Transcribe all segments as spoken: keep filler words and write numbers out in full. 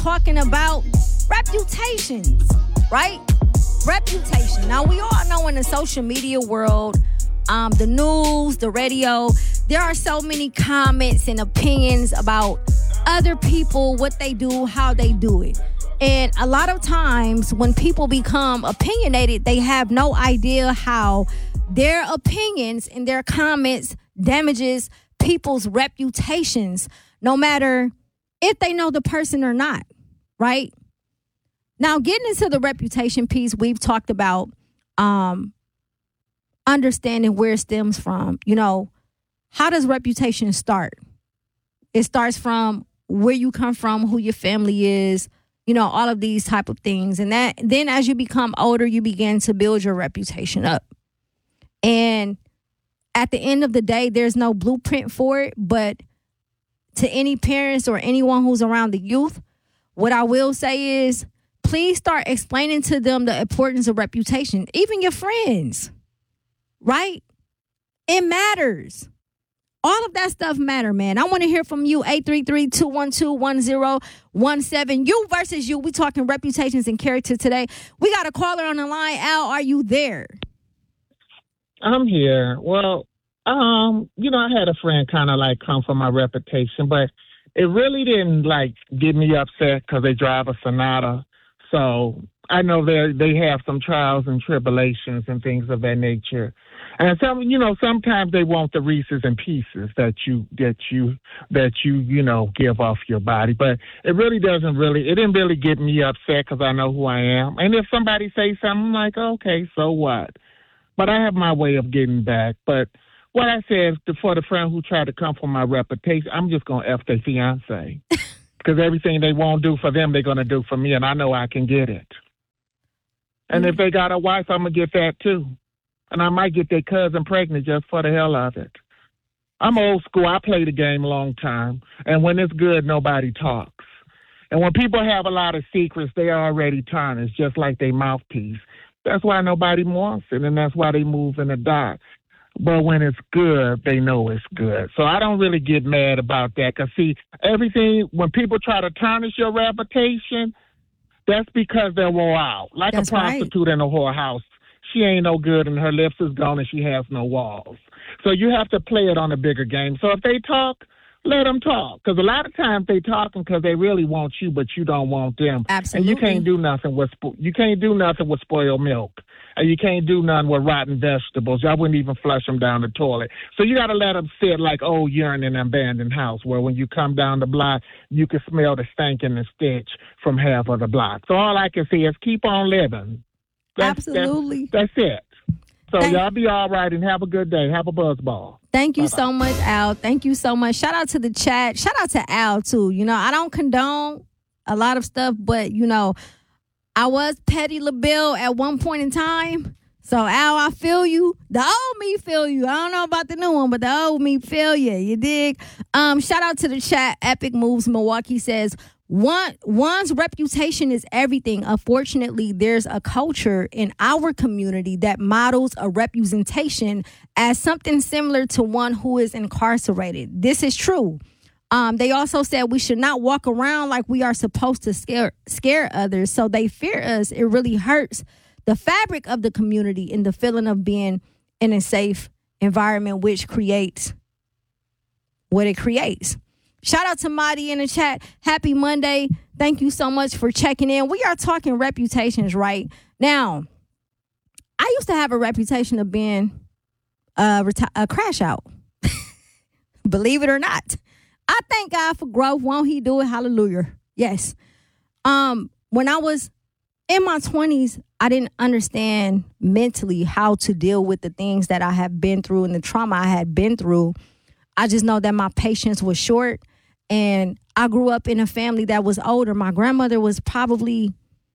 talking about reputations, right? Reputation. Now, we all know in the social media world, um, the news, the radio, there are so many comments and opinions about other people, what they do, how they do it. And a lot of times when people become opinionated, they have no idea how their opinions and their comments damages people's reputations, no matter if they know the person or not, right? Now, getting into the reputation piece, we've talked about um, understanding where it stems from. You know, how does reputation start? It starts from where you come from, who your family is, you know, all of these type of things. And that then as you become older, you begin to build your reputation up. And at the end of the day, there's no blueprint for it. But to any parents or anyone who's around the youth, what I will say is, please start explaining to them the importance of reputation. Even your friends, right? It matters. All of that stuff matter, man. I want to hear from you. eight three three, two one two, one zero one seven. You versus you. We talking reputations and character today. We got a caller on the line. Al, are you there? I'm here. Well, um, you know, I had a friend kind of like come for my reputation, but it really didn't like get me upset because they drive a Sonata. So I know they they have some trials and tribulations and things of that nature. And some, you know, sometimes they want the Reese's and Pieces that you that you that you you know give off your body, but it really doesn't really it didn't really get me upset because I know who I am. And if somebody says something, I'm like, okay, so what? But I have my way of getting back. But what I said for the friend who tried to come for my reputation, I'm just gonna F their fiance because everything they won't do for them, they're gonna do for me, and I know I can get it. And mm-hmm. if they got a wife, I'm gonna get that too. And I might get their cousin pregnant just for the hell of it. I'm old school. I played the game a long time. And when it's good, nobody talks. And when people have a lot of secrets, they are already tarnished, just like their mouthpiece. That's why nobody wants it, and that's why they move in the dark. But when it's good, they know it's good. So I don't really get mad about that. Because, see, everything, when people try to tarnish your reputation, that's because they're wore out. Like that's a prostitute right. in a whorehouse. She ain't no good and her lips is gone and she has no walls. So you have to play it on a bigger game. So if they talk, let them talk. Because a lot of times they talking because they really want you, but you don't want them. Absolutely. And you can't do nothing with spo- you can't do nothing with spoiled milk. And you can't do nothing with rotten vegetables. I wouldn't even flush them down the toilet. So you got to let them sit like old urine in an abandoned house where when you come down the block, you can smell the stank and the stench from half of the block. So all I can say is keep on living. That's, Absolutely. That's, that's it. So Thank- y'all be all right and have a good day. Have a buzz ball. Thank you Bye-bye. so much, Al. Thank you so much. Shout out to the chat. Shout out to Al, too. You know, I don't condone a lot of stuff, but, you know, I was Petty LaBelle at one point in time. So, Al, I feel you. The old me feel you. I don't know about the new one, but the old me feel you. You dig? Um, shout out to the chat. Epic Moves Milwaukee says, One one's reputation is everything. Unfortunately, there's a culture in our community that models a representation as something similar to one who is incarcerated. This is true. Um, they also said we should not walk around like we are supposed to scare scare others, so they fear us. It really hurts the fabric of the community and the feeling of being in a safe environment, which creates what it creates. Shout out to Madi in the chat. Happy Monday. Thank you so much for checking in. We are talking reputations right now. I used to have a reputation of being a, reti- a crash out. Believe it or not. I thank God for growth. Won't he do it? Hallelujah. Yes. Um, when I was in my twenties, I didn't understand mentally how to deal with the things that I have been through and the trauma I had been through. I just know that my patience was short. And I grew up in a family that was older. My grandmother was probably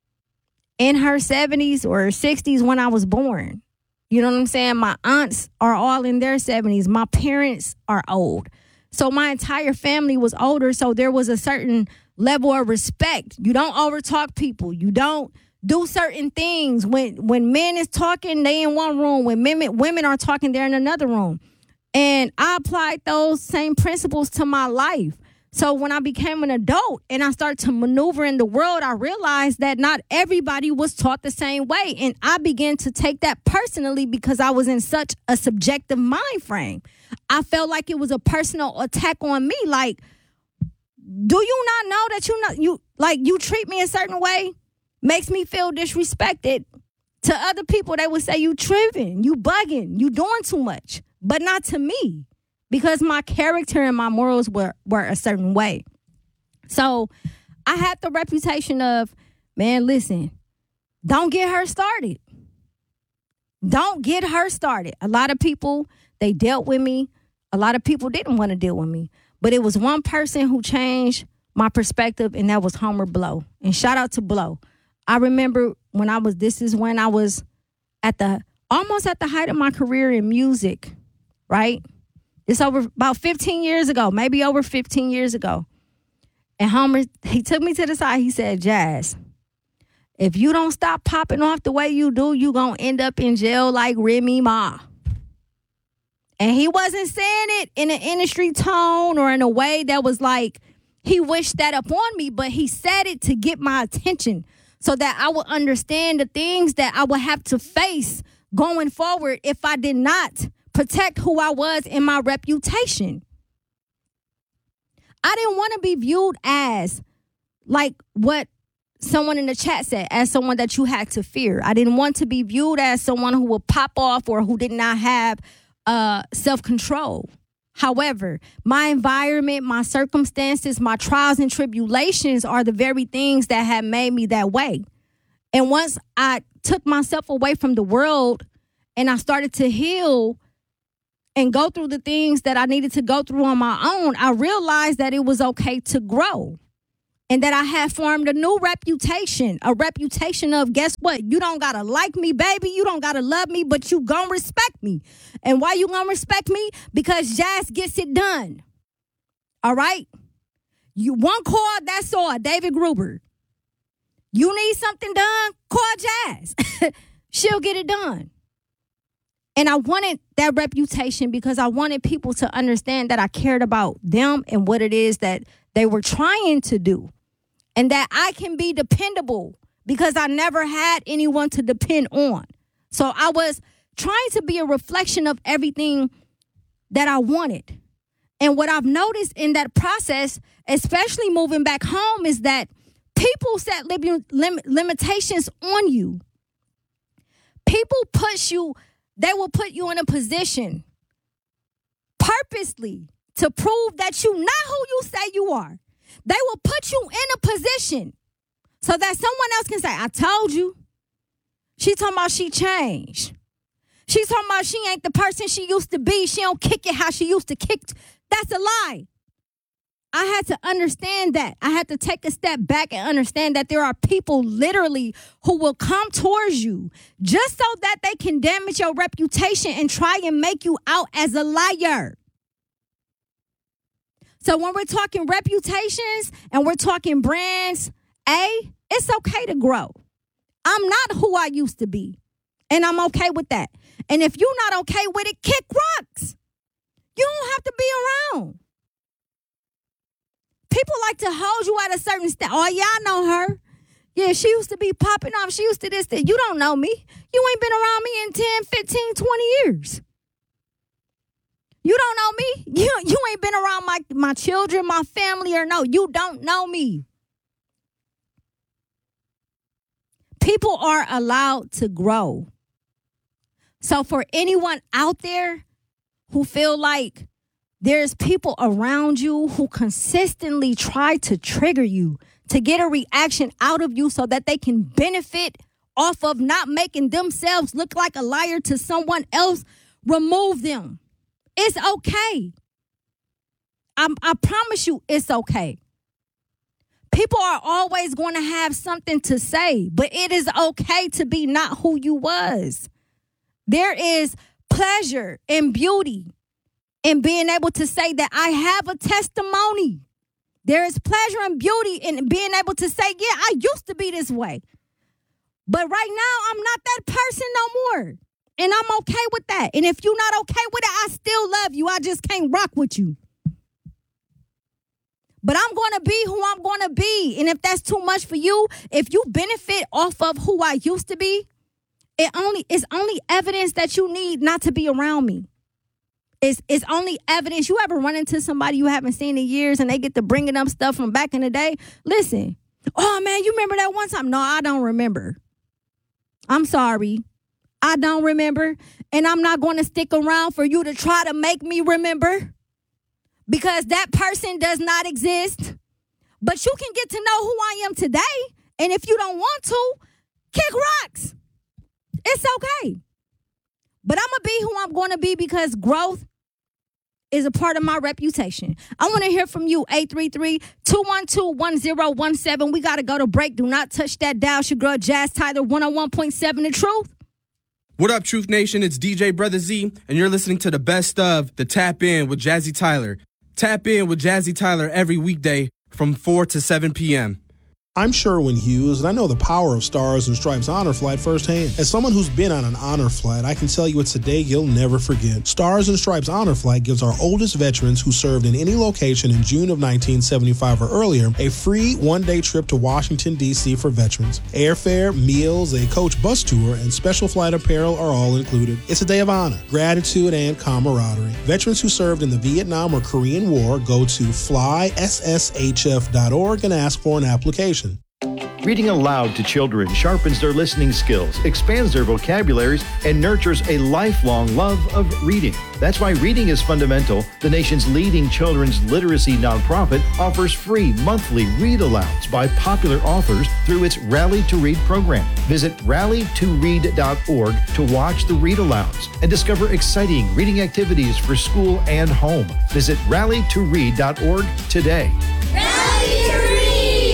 in her seventies or sixties when I was born. You know what I'm saying? My aunts are all in their seventies. My parents are old. So my entire family was older. So there was a certain level of respect. You don't overtalk people. You don't do certain things. When when men is talking, they in one room. When women, women are talking, they're in another room. And I applied those same principles to my life. So when I became an adult and I started to maneuver in the world, I realized that not everybody was taught the same way. And I began to take that personally because I was in such a subjective mind frame. I felt like it was a personal attack on me. Like, do you not know that you not you like you treat me a certain way makes me feel disrespected? To other people, they would say you tripping, you bugging, you doing too much, but not to me because my character and my morals were, were a certain way. So I had the reputation of, man, listen, don't get her started. Don't get her started. A lot of people, they dealt with me. A lot of people didn't want to deal with me. But it was one person who changed my perspective, and that was Homer Blow. And shout out to Blow. I remember when I was, this is when I was at the, almost at the height of my career in music, right? It's over about fifteen years ago, maybe over fifteen years ago. And Homer, he took me to the side. He said, Jazz, if you don't stop popping off the way you do, you going to end up in jail like Remy Ma. And he wasn't saying it in an industry tone or in a way that was like, he wished that upon me, but he said it to get my attention so that I would understand the things that I would have to face going forward if I did not protect who I was and my reputation. I didn't want to be viewed as like what someone in the chat said, as someone that you had to fear. I didn't want to be viewed as someone who would pop off or who did not have uh, self-control. However, my environment, my circumstances, my trials and tribulations are the very things that have made me that way. And once I took myself away from the world and I started to heal and go through the things that I needed to go through on my own, I realized that it was okay to grow and that I had formed a new reputation, a reputation of, guess what? You don't got to like me, baby. You don't got to love me, but you going to respect me. And why you going to respect me? Because Jazz gets it done. All right? You one call, that's all. David Gruber. You need something done? Call Jazz. She'll get it done. And I wanted that reputation because I wanted people to understand that I cared about them and what it is that they were trying to do. And that I can be dependable because I never had anyone to depend on. So I was trying to be a reflection of everything that I wanted. And what I've noticed in that process, especially moving back home, is that people set lim- lim- limitations on you. People push you, they will put you in a position purposely to prove that you're not who you say you are. They will put you in a position so that someone else can say, I told you. She talking about she changed. She's talking about she ain't the person she used to be. She don't kick it how she used to kick. That's a lie. I had to understand that. I had to take a step back and understand that there are people literally who will come towards you just so that they can damage your reputation and try and make you out as a liar. So when we're talking reputations and we're talking brands, A, it's okay to grow. I'm not who I used to be, and I'm okay with that. And if you're not okay with it, kick rocks. You don't have to be around. People like to hold you at a certain step. Oh, yeah, I know her. Yeah, she used to be popping off. She used to this, that. You don't know me. You ain't been around me in ten, fifteen, twenty years. You don't know me. You, you ain't been around my, my children, my family, or no. You don't know me. People are allowed to grow. So for anyone out there who feel like there's people around you who consistently try to trigger you, to get a reaction out of you so that they can benefit off of not making themselves look like a liar to someone else, remove them. It's okay. I'm, I promise you it's okay. People are always going to have something to say, but it is okay to be not who you was. There is pleasure and beauty in being able to say that I have a testimony. There is pleasure and beauty in being able to say, yeah, I used to be this way. But right now, I'm not that person no more. And I'm okay with that. And if you're not okay with it, I still love you. I just can't rock with you. But I'm going to be who I'm going to be. And if that's too much for you, if you benefit off of who I used to be, it only it's only evidence that you need not to be around me. It's, it's only evidence. You ever run into somebody you haven't seen in years and they get to bringing up stuff from back in the day? Listen, oh, man, you remember that one time? No, I don't remember. I'm sorry. I don't remember. And I'm not going to stick around for you to try to make me remember because that person does not exist. But you can get to know who I am today. And if you don't want to, kick rocks. It's okay. But I'm going to be who I'm going to be because growth is a part of my reputation. I want to hear from you, eight three three, two one two, one zero one seven. We got to go to break. Do not touch that dial. It's your girl, Jazz Tyler, one oh one point seven The Truth. What up, Truth Nation? It's D J Brother Z, and you're listening to the best of the Tap In with Jazzy Tyler. Tap In with Jazzy Tyler every weekday from four to seven p.m. I'm Sherwin Hughes, and I know the power of Stars and Stripes Honor Flight firsthand. As someone who's been on an honor flight, I can tell you it's a day you'll never forget. Stars and Stripes Honor Flight gives our oldest veterans who served in any location in June of nineteen seventy-five or earlier a free one-day trip to Washington, D C for veterans. Airfare, meals, a coach bus tour, and special flight apparel are all included. It's a day of honor, gratitude, and camaraderie. Veterans who served in the Vietnam or Korean War go to fly s s h f dot org and ask for an application. Reading aloud to children sharpens their listening skills, expands their vocabularies, and nurtures a lifelong love of reading. That's why Reading is Fundamental, the nation's leading children's literacy nonprofit, offers free monthly read-alouds by popular authors through its Rally to Read program. Visit rally to read dot org to watch the read-alouds and discover exciting reading activities for school and home. Visit rally to read dot org today. Rally to Read!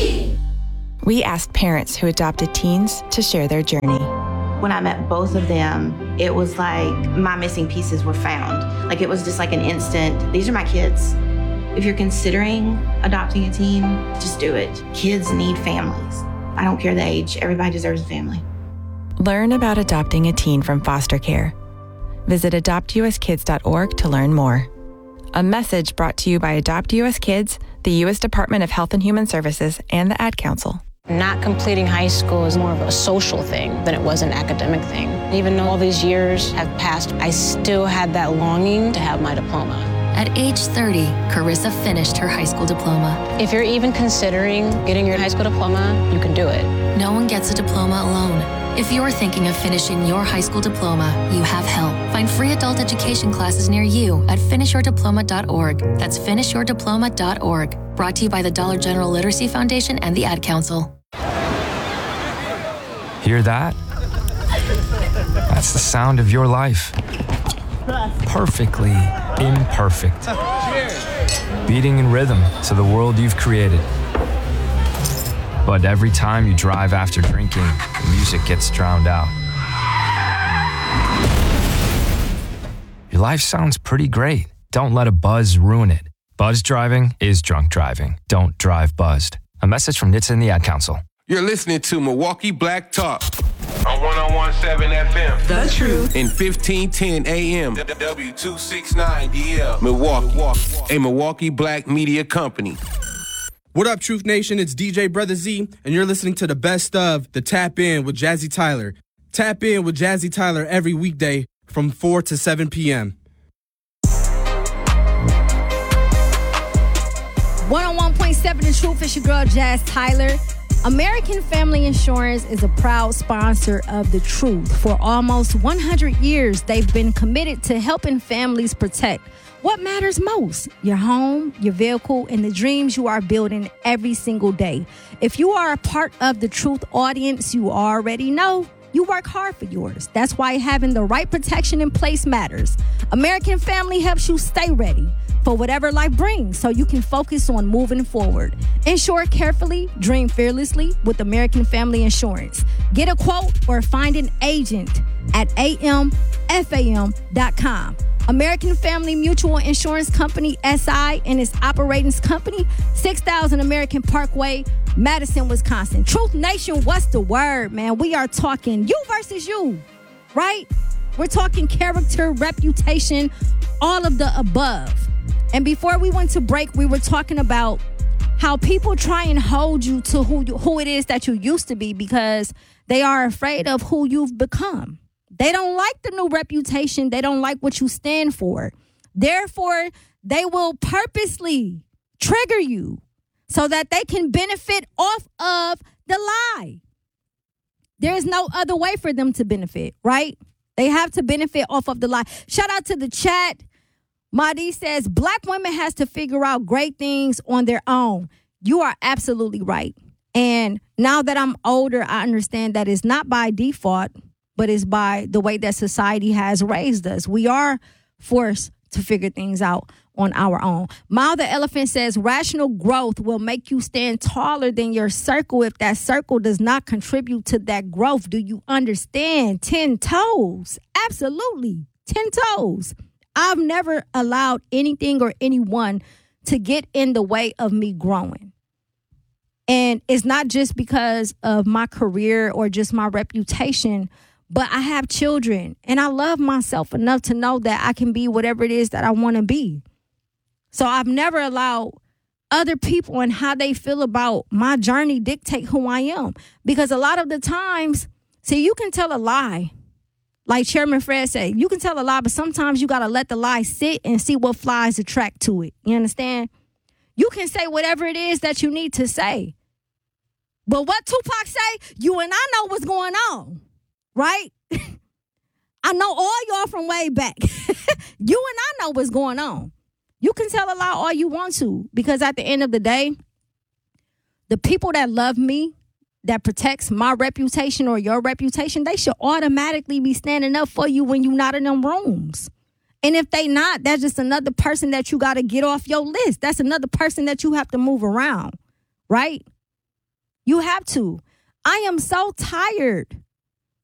We asked parents who adopted teens to share their journey. When I met both of them, it was like my missing pieces were found. Like it was just like an instant, these are my kids. If you're considering adopting a teen, just do it. Kids need families. I don't care the age, everybody deserves a family. Learn about adopting a teen from foster care. Visit adopt u s kids dot org to learn more. A message brought to you by Adopt U S Kids, the U S Department of Health and Human Services, and the Ad Council. Not completing high school is more of a social thing than it was an academic thing. Even though all these years have passed, I still had that longing to have my diploma. At age thirty, Carissa finished her high school diploma. If you're even considering getting your high school diploma, you can do it. No one gets a diploma alone. If you're thinking of finishing your high school diploma, you have help. Find free adult education classes near you at finish your diploma dot org. That's finish your diploma dot org. Brought to you by the Dollar General Literacy Foundation and the Ad Council. Hear that? That's the sound of your life. Perfectly imperfect. Beating in rhythm to the world you've created. But every time you drive after drinking, the music gets drowned out. Your life sounds pretty great. Don't let a buzz ruin it. Buzz driving is drunk driving. Don't drive buzzed. A message from N H T S A and the Ad Council. You're listening to Milwaukee Black Talk on one oh one point seven F M. The Truth. In fifteen ten A M. W two sixty-nine D L. Milwaukee. A Milwaukee Black media company. What up, Truth Nation? It's D J Brother Z, and you're listening to the best of the Tap In with Jazzy Tyler. Tap In with Jazzy Tyler every weekday from four to seven p.m. one oh one point seven The Truth. It's your girl, Jazz Tyler. American Family Insurance is a proud sponsor of The Truth. For almost one hundred years, they've been committed to helping families protect what matters most: your home, your vehicle, and the dreams you are building every single day. If you are a part of the Truth audience, you already know you work hard for yours. That's why having the right protection in place matters. American Family helps you stay ready for whatever life brings so you can focus on moving forward. Insure carefully, dream fearlessly with American Family Insurance. Get a quote or find an agent at a m f a m dot com. American Family Mutual Insurance Company, S I, and its operating company, six thousand American Parkway, Madison, Wisconsin. Truth Nation, what's the word, man? We are talking you versus you, right? We're talking character, reputation, all of the above. And before we went to break, we were talking about how people try and hold you to who you, who it is that you used to be because they are afraid of who you've become. They don't like the new reputation. They don't like what you stand for. Therefore, they will purposely trigger you so that they can benefit off of the lie. There is no other way for them to benefit, right? They have to benefit off of the lie. Shout out to the chat. Madi says, black women has to figure out great things on their own. You are absolutely right. And now that I'm older, I understand that it's not by default, but it's by the way that society has raised us. We are forced to figure things out on our own. Mao the Elephant says, rational growth will make you stand taller than your circle if that circle does not contribute to that growth. Do you understand? Ten toes. Absolutely. Ten toes. I've never allowed anything or anyone to get in the way of me growing. And it's not just because of my career or just my reputation, but I have children and I love myself enough to know that I can be whatever it is that I want to be. So I've never allowed other people and how they feel about my journey dictate who I am. Because a lot of the times, see, you can tell a lie. Like Chairman Fred said, you can tell a lie, but sometimes you got to let the lie sit and see what flies attract to it. You understand? You can say whatever it is that you need to say. But what Tupac say, you and I know what's going on, right? I know all y'all from way back. You and I know what's going on. You can tell a lie all you want to, because at the end of the day, the people that love me, that protects my reputation or your reputation, they should automatically be standing up for you when you're not in them rooms. And if they not, that's just another person that you got to get off your list. That's another person that you have to move around, right? You have to. I am so tired